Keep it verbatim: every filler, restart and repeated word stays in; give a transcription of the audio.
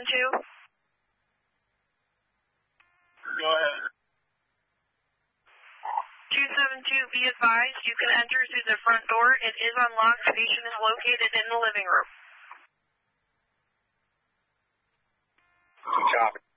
seven two? Go ahead. two seven two, be advised, you can enter through the front door. It is unlocked. The patient is located in the living room. Copy.